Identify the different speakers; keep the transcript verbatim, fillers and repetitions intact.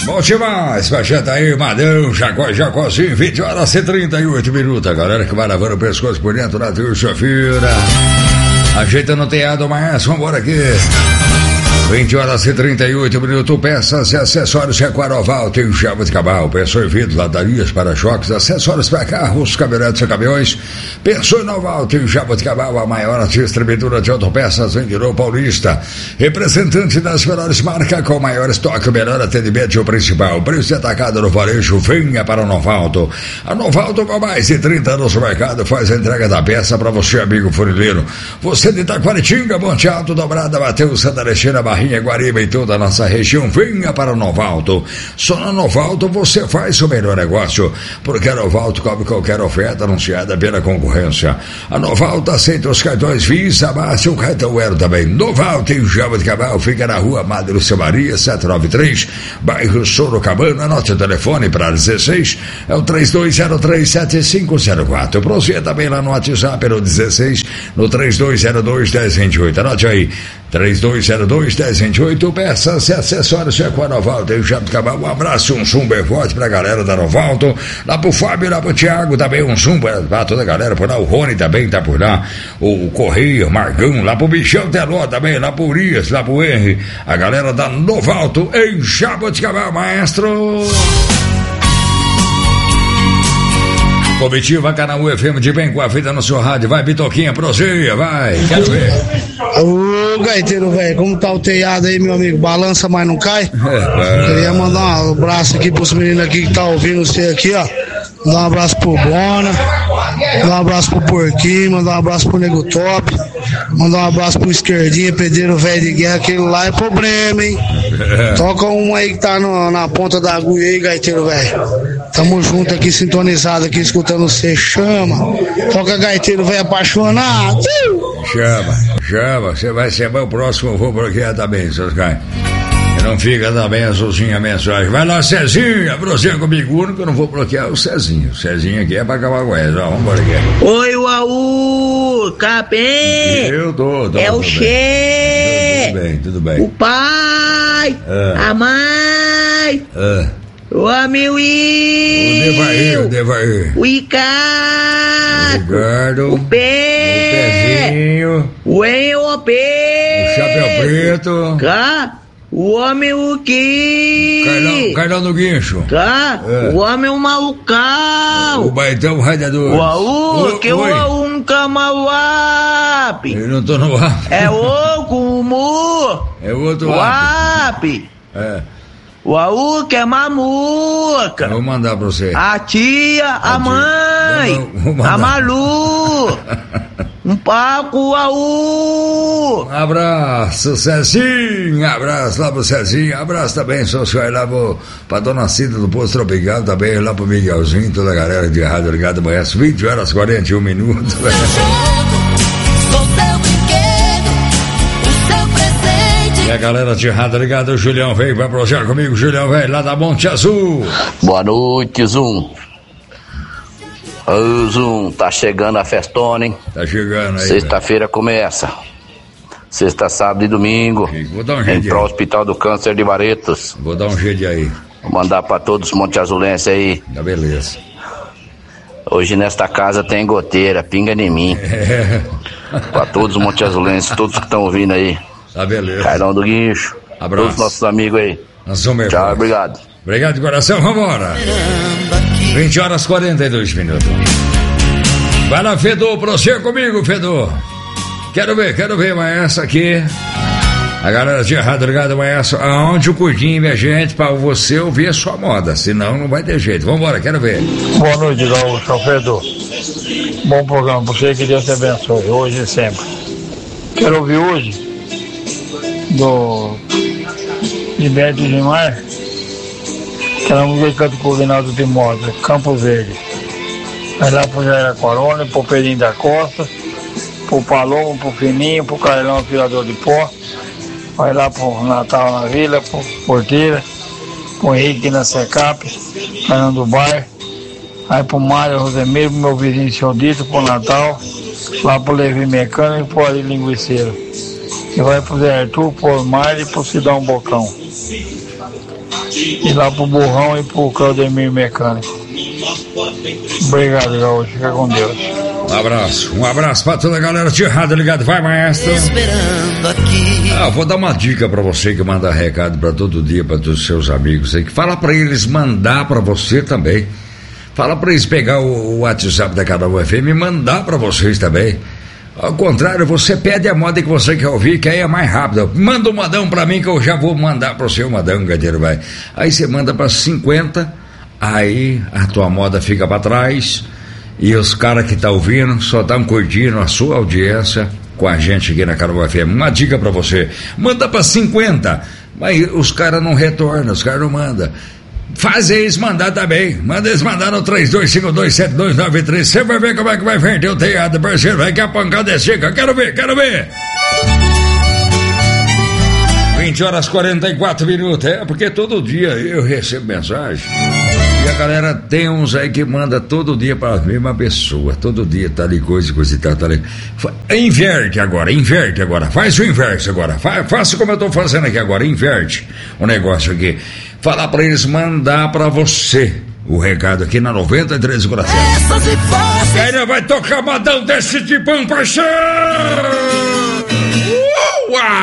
Speaker 1: Bom demais, Pacheta aí, Madão, Jacó, Jacózinho, vinte horas e trinta e oito minutos. A galera que vai lavando o pescoço por dentro na terça-feira. Ajeita no teado, mas vambora aqui. vinte horas e trinta e oito minutos. Peças e acessórios Requaroval, tem chave de cabal. Pensou em vidros, ladarias, para-choques, acessórios para carros, caminhonetes e caminhões. Pensou em Noval, tem chave de cabal, a maior distribuidora de autopeças em Virou Paulista. Representante das melhores marcas, com maior estoque, o melhor atendimento e o principal preço atacado no varejo. Venha para a Novalto. A Novalto, com mais de trinta anos no mercado, faz a entrega da peça para você, amigo funileiro. Você de Itaquaritinga, Monte Alto, Dobrada, Mateus, Santa Alexandra, Barrinha, Guariba e toda a nossa região. Venha para a Novalto. Só na Novalto você faz o melhor negócio, porque a Novalto cobre qualquer oferta anunciada pela concorrência. A Novalto aceita os cartões Visa, Márcio, o cartão Euro também. Novalto em Java de Cabal, fica na rua Madre Lúcia Maria, setecentos e noventa e três, bairro Sorocabana. Anote o telefone para dezesseis, é o três dois zero três sete cinco zero quatro. Proceda também lá no WhatsApp, no dezesseis, no três dois zero dois, um zero dois oito. Anote aí, três dois zero dois, um zero dois oito. Peças e acessórios é com a Novalto em Java de Cabal. Um abraço, um super forte pra galera da Novalto. Lá pro Fábio, lá pro Thiago, também um super pra toda a galera por lá. O Rony também tá por lá. O Correia, o Margão, lá pro Bichão Teló também, lá pro Urias, lá pro Henry. A galera da Novalto em Java de Cabal, maestro. Comitiva Canal U F M de bem com a vida no seu rádio. Vai, Bitoquinha, proseia, vai. Quero ver.
Speaker 2: Ô, gaiteiro, velho, como tá o telhado aí, meu amigo? Balança, mas não cai? É, é. Queria mandar um abraço aqui pros meninos aqui que tá ouvindo você aqui, ó. Mandar um abraço pro Bona, mandar um abraço pro Porquinho, mandar um abraço pro Nego Top, mandar um abraço pro Esquerdinha, pedreiro velho de guerra. Aquele lá é problema, hein? É. Toca um aí que tá no, na ponta da agulha aí, gaiteiro, velho. Tamo junto aqui, sintonizado aqui, escutando você. Chama. Toca, gaiteiro, velho, apaixonado.
Speaker 1: Chama, chama. Você vai ser meu próximo, eu vou bloquear também, seus caras. Não fica também azulzinha a mensagem. Vai lá, Cezinha, você comigo. O único que eu não vou bloquear é o Cezinho. O Cezinho aqui é pra acabar com essa. Vamos embora aqui.
Speaker 3: Oi, Uau, Capim.
Speaker 1: Eu tô, tô.
Speaker 3: É o Che.
Speaker 1: Tudo bem, tudo bem.
Speaker 3: O pai. Ah. A mãe.
Speaker 1: Ah.
Speaker 3: O amigo. O
Speaker 1: Devair, o Devair.
Speaker 3: O Ricardo.
Speaker 1: O Ricardo.
Speaker 3: O Pé.
Speaker 1: O Pezinho.
Speaker 3: O Enopê.
Speaker 1: O Chapéu Preto.
Speaker 3: Cá. O homem o que?
Speaker 1: Carlão, Carlão do Guincho.
Speaker 3: Tá? É. O homem o malucão.
Speaker 1: O baitão radiador.
Speaker 3: O aú, que o aú um camauape.
Speaker 1: Eu não tô no ar.
Speaker 3: É o Kumu.
Speaker 1: É o outro
Speaker 3: ape.
Speaker 1: É.
Speaker 3: O aú que é mamuca.
Speaker 1: Eu vou mandar pra você.
Speaker 3: A tia, a, a mãe,
Speaker 1: não, não, a
Speaker 3: Malu. Um paco, aú!
Speaker 1: Um abraço, Cezinho! Abraço lá pro Cezinho, abraço também, só senhor lá pro, pra Dona Cida do Posto Tropical, também lá pro Miguelzinho, toda a galera de rádio ligada amanhã, às vinte horas e quarenta e um minutos.
Speaker 4: Sou seu brinquedo, o seu presente.
Speaker 1: E a galera de rádio ligada, o Julião veio pra projetar comigo, Julião veio lá da Monte Azul.
Speaker 5: Boa noite, Zum. Ô, Zum, tá chegando a festona, hein?
Speaker 1: Tá chegando aí.
Speaker 5: Sexta-feira começa. Sexta, sábado e domingo.
Speaker 1: Vou dar um jeito
Speaker 5: em pro Hospital do Câncer de Barretos.
Speaker 1: Vou dar um jeito aí.
Speaker 5: Vou mandar pra todos os Monte Azulenses aí.
Speaker 1: Tá beleza.
Speaker 5: Hoje nesta casa tem goteira, pinga em mim. É. Pra todos os Monte Azulenses, todos que estão ouvindo aí.
Speaker 1: Tá beleza.
Speaker 5: Carlão do Guincho.
Speaker 1: Abraço.
Speaker 5: Todos os nossos amigos aí.
Speaker 1: Nós somos
Speaker 5: Tchau, fortes. Obrigado.
Speaker 1: Obrigado de coração, vambora. vinte horas e quarenta e dois minutos. Vai lá, Fedor, prossiga comigo, Fedor. Quero ver, quero ver, maestro aqui. A galera de rádio ligada, maestro. Aonde o curtinho, minha gente, pra você ouvir a sua moda. Senão não vai ter jeito. Vambora, quero ver.
Speaker 6: Boa noite, Gaúcho, Fedor. Bom programa, você, que Deus te abençoe, hoje e sempre. Quero ouvir hoje do de Beto de Mar. Aquela música que canta com o Reinaldo Timóteo, Campo Verde. Vai lá pro Jair Corona, pro Pedrinho da Costa, pro Palomo, pro Fininho, pro Carlão Afilador de Pó. Vai lá pro Natal na Vila, pro Porteira, pro Henrique na Secap, Fernando Bar. Aí pro Mário Rosemiro, pro meu vizinho Seu Dito, pro Natal. Lá pro Levi Mecânico e pro Ari Linguiceiro. E vai pro Zé Arthur, pro Mário e pro Sidão Bocão. E lá pro Burrão e pro Claudemir Mecânico. Obrigado, Gaúcho. Fica com Deus.
Speaker 1: Um abraço, um abraço pra toda a galera de rádio ligado, vai, maestro.
Speaker 4: Esperando aqui.
Speaker 1: Ah, vou dar uma dica pra você que manda recado pra todo dia, pra todos os seus amigos aí, que fala pra eles mandar pra você também. Fala pra eles pegar o, o WhatsApp da Canal F M e mandar pra vocês também. Ao contrário, você pede a moda que você quer ouvir, que aí é mais rápido. Manda um modão pra mim que eu já vou mandar pro seu modão, gadeiro, vai. Aí você manda pra cinquenta, aí a tua moda fica pra trás e os caras que tá ouvindo só estão curtindo a sua audiência com a gente aqui na Canal F M. Uma dica pra você, manda pra cinquenta, mas os caras não retornam, os caras não mandam. Faz eles mandar também. Manda eles mandar no três dois cinco dois sete dois nove três. Você vai ver como é que vai vender o teatro, parceiro. Vai que a pancada é seca. Quero ver, quero ver. vinte horas e quarenta e quatro minutos. É, porque todo dia eu recebo mensagem. E a galera tem uns aí que manda todo dia para a mesma pessoa. Todo dia tá ali coisa, coisa e tal, tá ali. Inverte agora, inverte agora. Faz o inverso agora. Fa, faça como eu tô fazendo aqui agora. Inverte o negócio aqui. Falar pra eles mandar pra você o recado aqui na noventa e três Coração. E ainda vai tocar modão desse tipão, parceiro! Uau!